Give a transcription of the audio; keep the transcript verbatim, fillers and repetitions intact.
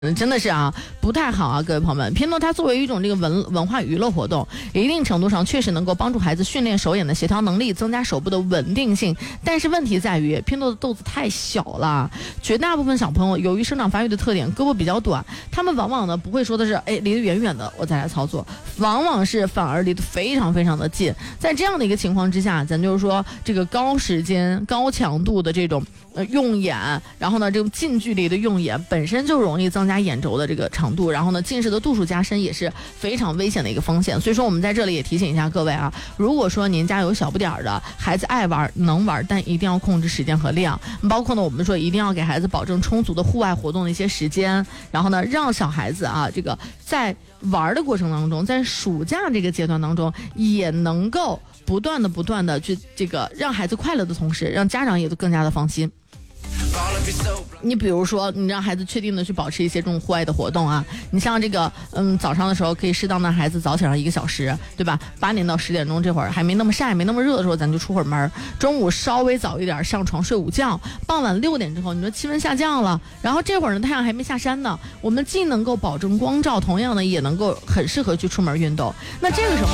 嗯，真的是啊，不太好啊，各位朋友们。拼多它作为一种这个文文化娱乐活动，一定程度上确实能够帮助孩子训练手眼的协调能力，增加手部的稳定性。但是问题在于，拼多的豆子太小了，绝大部分小朋友由于生长发育的特点，胳膊比较短，他们往往呢不会说的是，哎，离得远远的我再来操作，往往是反而离得非常非常的近。在这样的一个情况之下，咱就是说这个高时间、高强度的这种呃用眼，然后呢这种近距离的用眼本身就容易增加眼轴的这个长度，然后呢近视的度数加深也是非常危险的一个风险。所以说我们在这里也提醒一下各位啊，如果说您家有小不点儿的孩子爱玩能玩，但一定要控制时间和量，包括呢我们说一定要给孩子保证充足的户外活动的一些时间，然后呢让小孩子啊这个在玩的过程当中，在暑假这个阶段当中也能够不断的不断的去这个让孩子快乐的同时，让家长也都更加的放心。你比如说你让孩子确定的去保持一些这种户外的活动啊，你像这个嗯早上的时候可以适当的孩子早起上一个小时，对吧？八点到十点钟这会儿还没那么晒没那么热的时候，咱就出会儿门。中午稍微早一点上床睡午觉，傍晚六点之后你说气温下降了，然后这会儿呢太阳还没下山呢，我们既能够保证光照，同样呢也能够很适合去出门运动。那这个时候